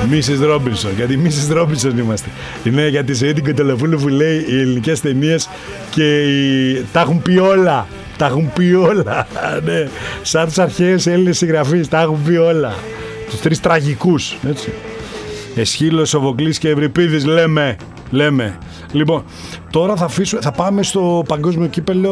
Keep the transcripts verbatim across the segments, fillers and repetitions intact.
μίσης Ρόμπινσον. Γιατί μίσης Ρόμπινσον είμαστε. Είναι για τη Σαΐδη Κοντολοφούλου που λέει οι ελληνικές ταινίες και οι... τα έχουν πει όλα. Τα έχουν πει όλα. Ναι. Σαν τους αρχαίους Έλληνες συγγραφείς, τα έχουν πει όλα. Τους τρεις τραγικούς. Έτσι. Εσχύλος, Σοφοκλής και Ευρυπίδης λέμε. Λέμε. Λοιπόν, τώρα θα, αφήσουμε, θα πάμε στο παγκόσμιο κύπελλο,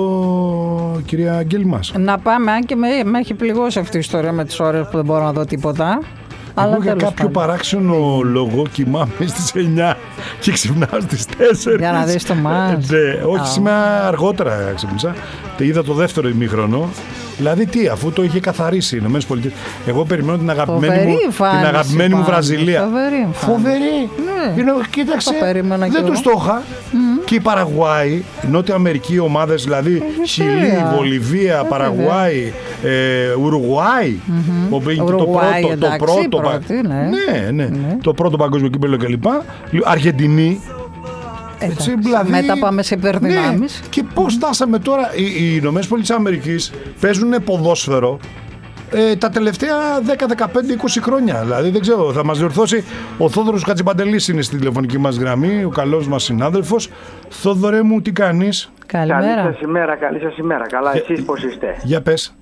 κυρία Αγγέλη μας. Να πάμε, αν και με, με έχει πληγώσει αυτή η ιστορία με τις ώρες που δεν μπορώ να δω τίποτα. Εγώ για κάποιο παράξενο λόγο κοιμάμαι στις εννιά και ξυπνάω στις τέσσερις. Για να δεις το μάτς. Ναι, όχι, oh. σήμερα αργότερα ξύπνησα. Είδα το δεύτερο ημίχρονο. Δηλαδή τι, αφού το είχε καθαρίσει οι Ηνωμένες Πολιτείες. Εγώ περιμένω την αγαπημένη μου, την αγαπημένη μου Βραζιλία. Φοβερή. Φοβερή. Ναι. Είναι, κοίταξε, δεν τους το είχα. Mm. Και η Παραγουάη, η Νότια Αμερική ομάδες, δηλαδή Χιλή, Βολιβία, Παραγουάη, ε, Ουρουγουάη, mm-hmm. όπου έγινε το πρώτο, εντάξει, το πρώτο, πρώτη, ναι. Ναι, ναι, ναι. το πρώτο παγκόσμιο κύπελλο κλπ. Αργεντινή. Έτσι, δηλαδή, μετά πάμε σε υπερδυνάμεις. Ναι. Και πώς φτάσαμε τώρα, οι, οι Ηνωμένες Πολιτείες Αμερικής παίζουν ποδόσφαιρο ε, τα τελευταία δέκα, δεκαπέντε, είκοσι χρόνια. Δηλαδή δεν ξέρω, θα μας διορθώσει ο Θόδωρος Χατζηπαντελής, είναι στη τηλεφωνική μας γραμμή, ο καλός μας συνάδελφος. Θόδωρε μου, τι κάνεις? Καλημέρα. Καλή σας ημέρα, καλή σας ημέρα. Καλά, για, εσείς πώς είστε? Για πες.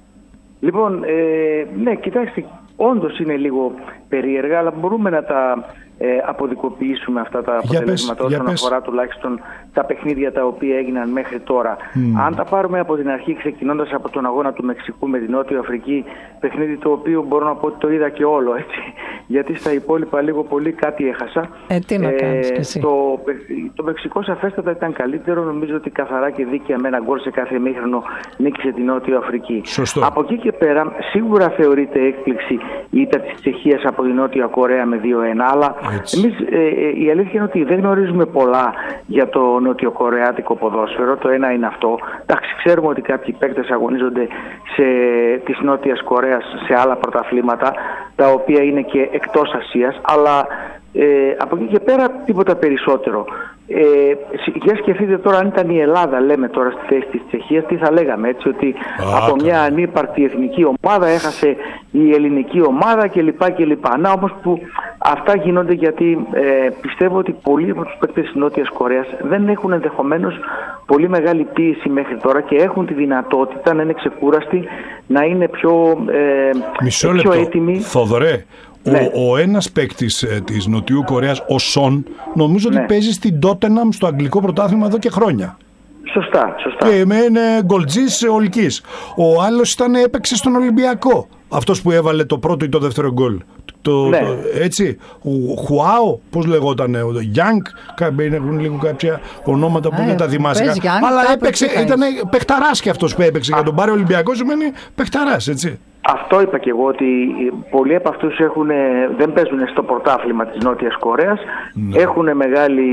Λοιπόν, ε, ναι, κοιτάξτε, όντως είναι λίγο περίεργα, αλλά μπορούμε να τα ε, αποδικοποιήσουμε αυτά τα αποτελέσματα όσον αφορά τουλάχιστον τα παιχνίδια τα οποία έγιναν μέχρι τώρα. Mm. Αν τα πάρουμε από την αρχή, ξεκινώντας από τον αγώνα του Μεξικού με την Νότια Αφρική, παιχνίδι το οποίο μπορώ να πω ότι το είδα και όλο, έτσι, γιατί στα υπόλοιπα λίγο πολύ κάτι έχασα. Ε, τι να κάνεις ε, και εσύ. Το, το Μεξικό σαφέστατα ήταν καλύτερο, νομίζω ότι καθαρά και δίκαια με ένα γκολ σε κάθε ημίχρονο νίκησε την Νότια Αφρική. Σωστό. Από εκεί και πέρα, σίγουρα θεωρείται έκπληξη η ήττα της Τσεχίας από την Νότια Κορέα με δύο ένα, αλλά εμείς ε, η αλήθεια είναι ότι δεν γνωρίζουμε πολλά για το νοτιοκορεάτικο ποδόσφαιρο. Το ένα είναι αυτό. Εντάξει, ξέρουμε ότι κάποιοι παίκτες αγωνίζονται σε, της Νότιας Κορέας σε άλλα πρωταθλήματα, τα οποία είναι και εκτός Ασίας, αλλά ε, από εκεί και πέρα τίποτα περισσότερο. Ε, για σκεφτείτε τώρα, αν ήταν η Ελλάδα, λέμε τώρα στη θέση της Τσεχίας, τι θα λέγαμε, έτσι, ότι Α, από μια ανύπαρκτη εθνική ομάδα έχασε η ελληνική ομάδα κλπ. κλπ. Να, όμως που αυτά γίνονται γιατί ε, πιστεύω ότι πολλοί από τους παίκτες της Νότιας Κορέας δεν έχουν ενδεχομένως πολύ μεγάλη πίεση μέχρι τώρα και έχουν τη δυνατότητα να είναι ξεκούραστοι, να είναι πιο, ε, Μισό πιο λεπτό. έτοιμοι. Θοδωρέ, ναι. Ο, ο ένας παίκτης ε, της Νοτιού Κορέας, ο Σον, νομίζω ναι. ότι παίζει στην Τότεναμ στο αγγλικό πρωτάθλημα εδώ και χρόνια. Σωστά, σωστά. Και είναι γκολτζής ολικής. Ο άλλος ήταν, έπαιξε στον Ολυμπιακό. Αυτός που έβαλε το πρώτο ή το δεύτερο γκολ. Το, ναι. το, έτσι, ο Χουάο, πώς λεγότανε, ο Γιάνγκ, έχουν λίγο κάποια ονόματα που είναι τα δημάσια. Αλλά έπαιξε, ήταν παιχταράς και αυτός που έπαιξε. Α. Για τον πάρει Ολυμπιακό σημαίνει παιχταράς, έτσι. Αυτό είπα και εγώ, ότι πολλοί από αυτούς έχουν, δεν παίζουν στο πρωτάθλημα της Νότιας Κορέας, ναι. έχουν μεγάλη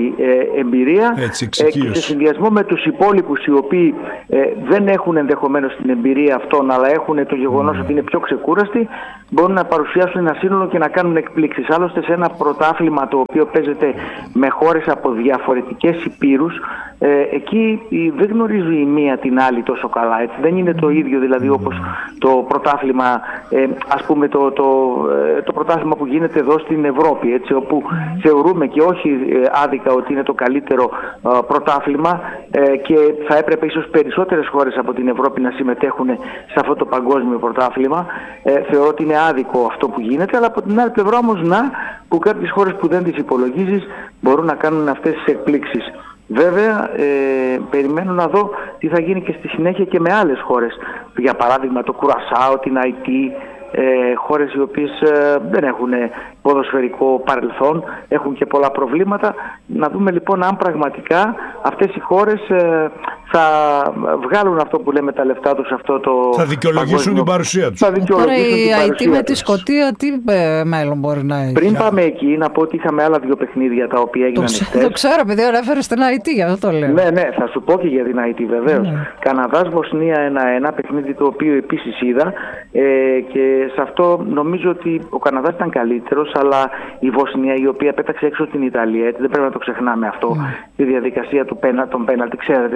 ε, εμπειρία Έτσι, ε, και σε συνδυασμό με τους υπόλοιπους οι οποίοι ε, δεν έχουν ενδεχομένως την εμπειρία αυτών, αλλά έχουν το γεγονός mm. ότι είναι πιο ξεκούραστοι, μπορούν να παρουσιάσουν ένα σύνολο και να κάνουν εκπλήξεις. Άλλωστε σε ένα πρωτάθλημα το οποίο παίζεται με χώρες από διαφορετικές υπήρους, ε, εκεί δεν γνωρίζει η μία την άλλη τόσο καλά. Έτσι. Δεν είναι το ίδιο δηλαδή όπως το πρωτάθλημα, ε, ας πούμε το, το, το πρωτάθλημα που γίνεται εδώ στην Ευρώπη, έτσι, όπου θεωρούμε και όχι ε, άδικα ότι είναι το καλύτερο ε, πρωτάθλημα ε, και θα έπρεπε ίσως περισσότερες χώρες από την Ευρώπη να συμμετέχουν σε αυτό το παγκόσμιο πρωτάθλημα. Ε, θεωρώ ότι είναι άδικο αυτό που γίνεται, αλλά από την άλλη πλευρά όμως να, που κάποιες χώρες που δεν τις υπολογίζεις μπορούν να κάνουν αυτές τις εκπλήξεις. Βέβαια, ε, περιμένω να δω τι θα γίνει και στη συνέχεια και με άλλες χώρες. Για παράδειγμα το Κουρασάο, την Αϊτή, ε, χώρες οι οποίες ε, δεν έχουν ποδοσφαιρικό παρελθόν, έχουν και πολλά προβλήματα. Να δούμε λοιπόν αν πραγματικά αυτές οι χώρες ε, θα βγάλουν αυτό που λέμε τα λεφτά τους, αυτό το θα δικαιολογήσουν παγκόσμιο... την παρουσία τους. Θα δικαιολογήσουν Τώρα η Αϊτή με τη τους. Σκωτία τι ε, μέλλον μπορεί να έχει? Πριν πάμε εκεί, να πω ότι είχαμε άλλα δύο παιχνίδια τα οποία έγιναν εχθές. Το ξέρω, παιδί, ανέφερε στην Αϊτή, γι' αυτό το λέω. Ναι, ναι, θα σου πω και για την Αϊτή βεβαίως. Ναι. Καναδάς Βοσνία ένα ένα, παιχνίδι το οποίο επίσης είδα ε, και σε αυτό νομίζω ότι ο Καναδάς ήταν καλύτερος, αλλά η Βοσνία, η οποία πέταξε έξω την Ιταλία, έτσι, δεν πρέπει να το ξεχνάμε αυτό, mm. τη διαδικασία του πένα, των πέναλτι, ξέρετε πόσα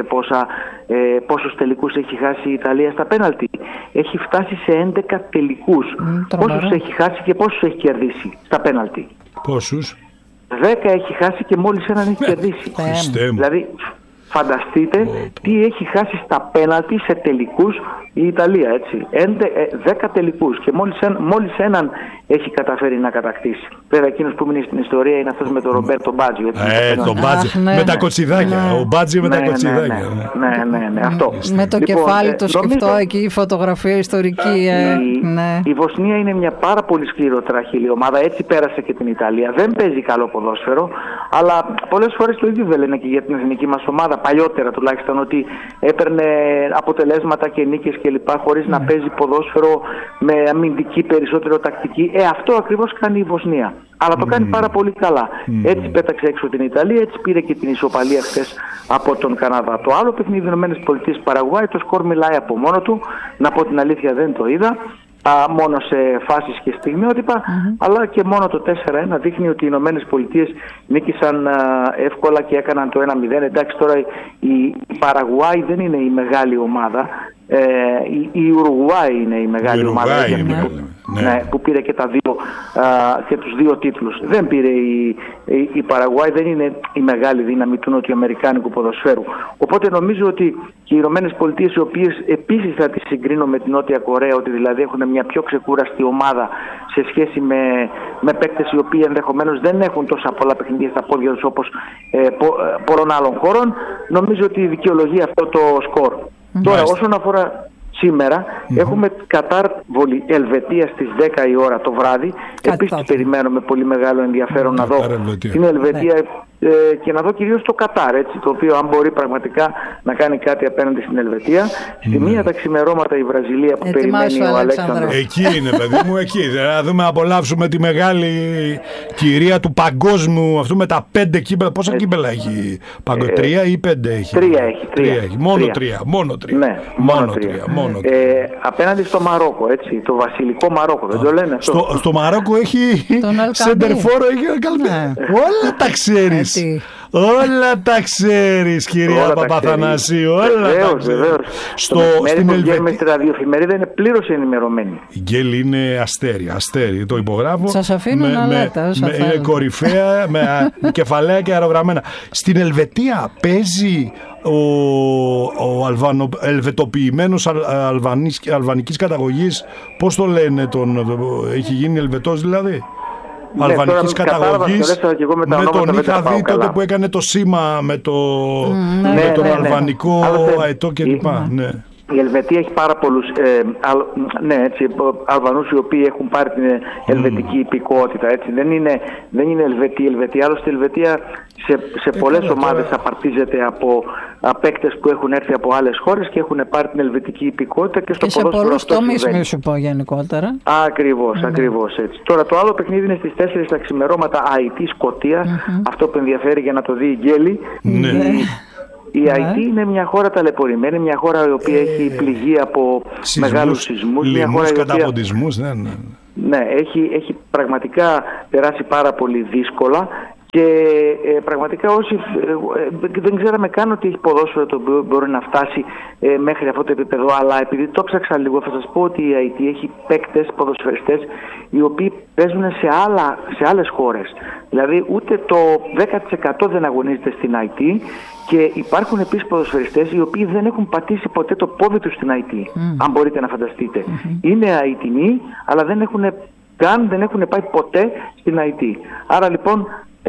αλλά ε, πόσους τελικούς έχει χάσει η Ιταλία στα πέναλτι. Έχει φτάσει σε έντεκα τελικούς. Mm, πόσους έχει χάσει και πόσους έχει κερδίσει στα πέναλτι. Πόσους? δέκα έχει χάσει και μόλις έναν έχει κερδίσει. Δηλαδή φανταστείτε oh, τι έχει χάσει στα πέναλτι σε τελικούς η Ιταλία, έτσι. δέκα τελικούς και μόλις, ένα, μόλις έναν έχει καταφέρει να κατακτήσει. Βέβαια εκείνος που μείνει στην ιστορία είναι αυτός με τον Ρομπέρτο Μπάτζιο. Ε, τον Μπάτζιο, ναι, με τα κοτσιδάκια. Ναι. Ο Μπάτζιο με ναι, τα κοτσιδάκια. Ναι, ναι, ναι, ναι, ναι, αυτό. Με το λοιπόν, κεφάλι το σκεφτό νομίζω, εκεί, η φωτογραφία ιστορική. Ε, η, ναι. η Βοσνία είναι μια πάρα πολύ σκληροτράχηλη ομάδα, έτσι πέρασε και την Ιταλία. Δεν παίζει καλό ποδόσφαιρο, αλλά πολλές φορές το ίδιο δεν λένε και για την εθνική μας ομάδα, παλιότερα τουλάχιστον, ότι έπαιρνε αποτελέσματα και νίκες κλπ. Χωρίς mm. να παίζει ποδόσφαιρο με αμυντική περισσότερο τακτική. Ε, αυτό ακριβώς κάνει η Βοσνία. Αλλά το mm. κάνει πάρα πολύ καλά. Mm. Έτσι πέταξε έξω την Ιταλία, έτσι πήρε και την ισοπαλία χθες από τον Καναδά. Το άλλο παιχνίδι ΗΠΑ Παραγουάη, το σκορ μιλάει από μόνο του. Να πω την αλήθεια, δεν το είδα. Α, μόνο σε φάσεις και στιγμιότυπα, mm-hmm. αλλά και μόνο το τέσσερα ένα δείχνει ότι οι Ηνωμένες Πολιτείες νίκησαν α, εύκολα και έκαναν το ένα μηδέν. Εντάξει, τώρα η, η Παραγουάη δεν είναι η μεγάλη ομάδα. Ε, η, η Ουρουγουάη είναι η μεγάλη η ομάδα είναι, ναι. Που, ναι, που πήρε και, τα δύο, α, και τους δύο τίτλους. Δεν πήρε η, η, η Παραγουάη, δεν είναι η μεγάλη δύναμη του νοτιοαμερικάνικου ποδοσφαίρου. Οπότε νομίζω ότι και οι Ηνωμένες Πολιτείες, οι οποίες επίσης θα τις συγκρίνω με την Νότια Κορέα, ότι δηλαδή έχουν μια πιο ξεκούραστη ομάδα σε σχέση με, με παίκτες οι οποίοι ενδεχομένως δεν έχουν τόσα πολλά παιχνίδια στα πόδια τους όπως ε, πο, ε, πολλών άλλων χώρων, νομίζω ότι δικαιολογεί αυτό το σκορ. Mm-hmm. Τώρα, όσον αφορά σήμερα, mm-hmm. έχουμε Κατάρ Βολι, Ελβετία στις δέκα η ώρα το βράδυ. Επίσης περιμένω με πολύ μεγάλο ενδιαφέρον mm-hmm. να δω Ελβετία. την Ελβετία mm-hmm. ε, και να δω κυρίως το Κατάρ, έτσι, το οποίο αν μπορεί πραγματικά να κάνει κάτι απέναντι στην Ελβετία. Mm-hmm. Στη μία τα ξημερώματα η Βραζιλία που Ετοιμάσου, περιμένει ο Αλέξανδρος. Εκεί είναι, παιδί μου, εκεί. Να δούμε, να απολαύσουμε τη μεγάλη κυρία του παγκόσμιου αυτού με τα πέντε κύπελα. Πόσα ε, κύπελα έχει, Παγκο, ε, τρία ή πέντε έχει? Τρία έχει. Τρία. Τρία έχει. Μόνο τρία. τρία. Μόνο τρία. Ναι, μόνο, μόνο τρία. τρία. Μόνο τρία. Ε, απέναντι στο Μαρόκο, έτσι, το βασιλικό Μαρόκο, δεν το λένε αυτό? Στο, στο Μαρόκο έχει σεντερφόρο, έχει Αλκαμπή. Όλα τα ξέρεις. Όλα τα ξέρεις, κυρία Παπαθανασίου. Όλα τα ξέρεις. Στο, στην Ελβετία. Στη ραδιοεφημερίδα είναι πλήρως ενημερωμένη. Η Γκέλη είναι αστέρι, αστέρι. Το υπογράφω. Σας αφήνω να λέτε. Με κορυφαία, με κεφαλαία και αερογραμμένα. Στην Ελβετία παίζει ο, ο Αλβανο, ελβετοποιημένος αλβανικής, αλβανικής καταγωγής, πώς το λένε, τον, έχει γίνει Ελβετός δηλαδή? Ναι, αλβανικής καταγωγής, με τον είχα δει τότε που έκανε το σήμα με, το, mm, με ναι, τον ναι, αλβανικό ναι. αετό κλπ. Ναι. Η Ελβετία έχει πάρα πολλούς ε, αλ, ναι, έτσι, Αλβανούς οι οποίοι έχουν πάρει την ελβετική υπηκότητα. Έτσι. Δεν είναι, δεν είναι Ελβετία. Η Ελβετία, άλλωστε η Ελβετία σε, σε πολλές ε, ομάδες τώρα απαρτίζεται από παίκτες που έχουν έρθει από άλλες χώρες και έχουν πάρει την ελβετική υπηκότητα και στο και ποδόσφαιρο. Και σε πολλούς τομείς, μη σου πω γενικότερα. Ακριβώς, mm-hmm. ακριβώς έτσι. Τώρα το άλλο παιχνίδι είναι στις τέσσερις τα ξημερώματα Αϊτή Σκωτία. Mm-hmm. Αυτό που ενδιαφέρει για να το δει η Γκέλη. Mm-hmm. Η Αϊτή είναι μια χώρα ταλαιπωρημένη, μια χώρα η οποία ε, έχει πληγεί από σεισμούς, μεγάλους σεισμούς. Λοιμούς, καταποντισμούς, ναι, ναι. Ναι, έχει, έχει πραγματικά περάσει πάρα πολύ δύσκολα και ε, πραγματικά όσοι ε, ε, δεν ξέραμε καν ότι έχει ποδόσφαιρο το οποίο μπορεί να φτάσει ε, μέχρι αυτό το επίπεδο, αλλά επειδή το ψάξα λίγο θα σας πω ότι η Αϊτή έχει παίκτες, ποδοσφαιριστές οι οποίοι παίζουν σε, άλλα, σε άλλες χώρες. Δηλαδή ούτε το δέκα τοις εκατό δεν αγωνίζεται στην Αϊτή. Και υπάρχουν επίσης ποδοσφαιριστές οι οποίοι δεν έχουν πατήσει ποτέ το πόδι τους στην Αϊτή, mm. αν μπορείτε να φανταστείτε. Mm-hmm. Είναι Αϊτινοί, αλλά δεν έχουν καν δεν έχουν πάει ποτέ στην Αϊτή. Άρα λοιπόν ε,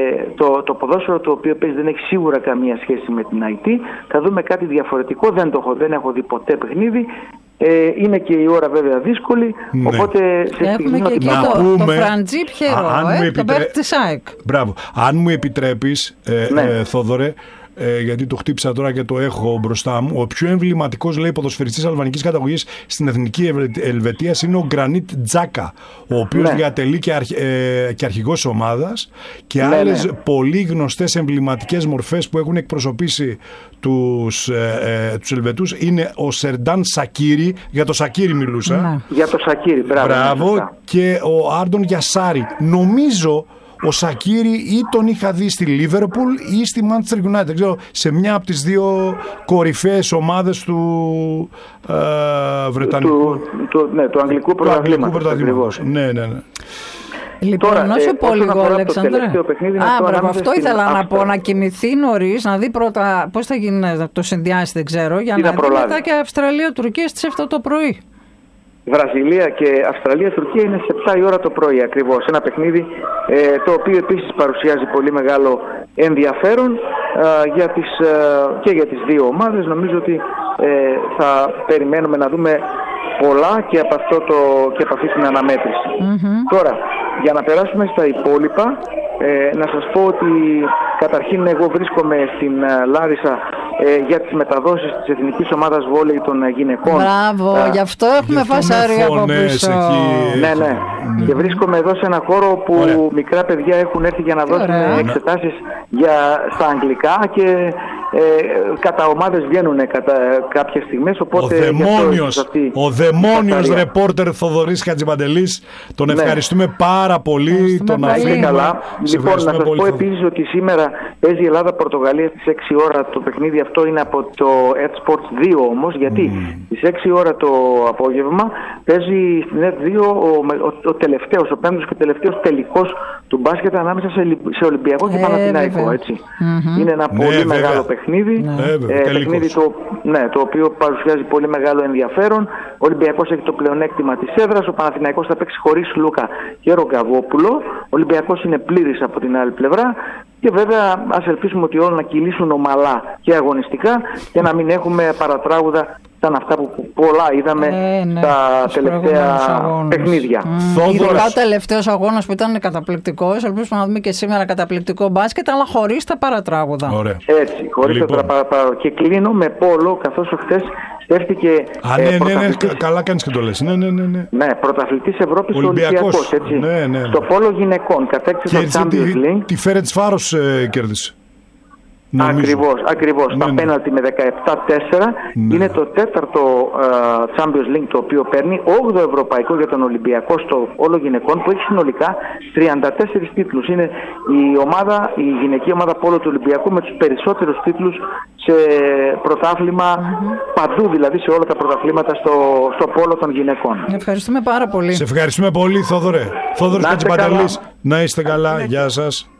το, το ποδόσφαιρο το οποίο παίζει δεν έχει σίγουρα καμία σχέση με την Αϊτή. Θα δούμε κάτι διαφορετικό, δεν το έχω, δεν έχω δει ποτέ παιχνίδι. Ε, είναι και η ώρα βέβαια δύσκολη, ναι. Οπότε σε έχουμε και εκεί το, πούμε, το Φραντζί Πιερό, ε, το παίκτη της ΑΕΚ. Μπράβο. Αν μου επιτρέπεις, ε, ναι. ε, Θόδωρε, Ε, γιατί το χτύπησα τώρα και το έχω μπροστά μου. Ο πιο εμβληματικός, λέει, ποδοσφαιριστής αλβανικής καταγωγής στην εθνική Ελβετία είναι ο Γκρανίτ Τζάκα, ο οποίος ναι. διατελεί και, αρχ, ε, και αρχηγός ομάδας και ναι, άλλες ναι. πολύ γνωστές εμβληματικές μορφές που έχουν εκπροσωπήσει τους, ε, ε, τους Ελβετούς είναι ο Σερντάν Σακίρι. Για το Σακίρι μιλούσα. Ναι. Για το Σακίρι, μπράβο. Μπράβο. Και ο Άρντον Γιασάρι. Νομίζω ο Σακίρι ή τον είχα δει στη Λίβερπουλ ή στη Manchester United. Δεν ξέρω, σε μια από τις δύο κορυφαίες ομάδες του ε, Βρετανικού. Του, του, ναι, του Αγγλικού Πρωταθλήματος. Ναι, ναι, ναι. Λοιπόν, Τώρα, να σου ε, πω λίγο, Αλέξανδρε. Α, μπράβο, αυτό ήθελα να αυτό. πω, να κοιμηθεί νωρίς, να δει πρώτα πώς θα γίνει, να το συνδυάσει, δεν ξέρω, για Τι να να δει προλάβει. μετά και Αυστραλία-Τουρκία στις επτά το πρωί. Βραζιλία και Αυστραλία-Τουρκία είναι στις επτά η ώρα το πρωί ακριβώς. Ένα παιχνίδι ε, το οποίο επίσης παρουσιάζει πολύ μεγάλο ενδιαφέρον ε, για τις, ε, και για τις δύο ομάδες. Νομίζω ότι ε, θα περιμένουμε να δούμε πολλά και από, αυτό το, και από αυτή την αναμέτρηση. Mm-hmm. Τώρα, για να περάσουμε στα υπόλοιπα, ε, να σας πω ότι καταρχήν εγώ βρίσκομαι στην ε, Λάρισα ε, για τις μεταδόσεις της Εθνικής Ομάδας Βόλεϊ των γυναικών. Μπράβο, ε, γι' αυτό έχουμε φασάρει από πίσω. Εκεί, ναι, ναι, ναι. Και βρίσκομαι εδώ σε ένα χώρο που Ωραία. μικρά παιδιά έχουν έρθει για να δώσουν Ωραία. εξετάσεις για, στα αγγλικά και ε, κατά ομάδες βγαίνουν κατά κάποιες στιγμές. Οπότε ο δαιμόνιος, ο δαιμόνιος ρεπόρτερ Θοδωρής Χατζηπαντελής, τον ναι. ευχαριστούμε πάρα πολύ. Τον πολύ καλά. Λοιπόν, να σας πολύ, πω επίσης ότι σήμερα παίζει η Ελλάδα-Πορτογαλία στις έξι ώρα. Το παιχνίδι αυτό είναι από το Edsports δύο όμως, γιατί mm. στις έξι ώρα το απόγευμα παίζει στην Edsports δύο ο, ο, ο τελευταίος, ο πέμπτος και τελευταίος τελικός του μπάσκετ ανάμεσα σε, σε Ολυμπιακό και ε, Παναθηναϊκό. Έτσι. Mm-hmm. Είναι ένα ναι, πολύ βέβαια. μεγάλο παιχνίδι. Ναι, ε, παιχνίδι το, ναι, το οποίο παρουσιάζει πολύ μεγάλο ενδιαφέρον. Ο Ολυμπιακός έχει το πλεονέκτημα της έδρας. Ο Παναθηναϊκός θα παίξει χωρίς Λούκα και Ρογκαβόπουλο. Ο Ολυμπιακός είναι πλήρης από την άλλη πλευρά. Και βέβαια ας ελπίσουμε ότι όλα να κυλήσουν ομαλά και αγωνιστικά και να μην έχουμε παρατράγουδα σαν αυτά που πολλά είδαμε ε, ναι, τα τελευταία παιχνίδια. Mm, ειδικά ο τελευταίος αγώνας που ήταν καταπληκτικός. Ελπίζουμε να δούμε και σήμερα καταπληκτικό μπάσκετ, αλλά χωρίς τα παρατράγουδα. Ωραία. Έτσι, χωρίς λοιπόν. τα παρατράγουδα. Και κλείνω με πόλο, καθώς χθες στέφτηκε. Α, ναι, ναι, ναι, ναι, καλά κάνεις και το λες. Ναι, ναι, ναι, ναι. Ναι, πρωταθλητής Ευρώπης Ολυμπιακός. Έτσι. Ναι, ναι, ναι. Στο πόλο γυναικών κατέκτησε το Champions League. Τη Φέρεντσβάρος ε, κέρδισε. Ακριβώς, ακριβώς. Ναι, τα ναι. πέναλτι με δεκαεπτά τέσσερα ναι. είναι το τέταρτο uh, Champions League το οποίο παίρνει, όγδοο ευρωπαϊκό για τον Ολυμπιακό στο όλο γυναικών που έχει συνολικά τριάντα τέσσερις τίτλους. Είναι η, ομάδα, η γυναική ομάδα πόλο του Ολυμπιακού με τους περισσότερους τίτλους σε πρωτάθλημα mm-hmm. παντού, δηλαδή σε όλα τα πρωταθλήματα στο, στο πόλο των γυναικών. Ευχαριστούμε πάρα πολύ. Σε ευχαριστούμε πολύ, Θόδωρε. Θόδωρος Χατζηπαντελής, να είστε καλά. Γεια σας.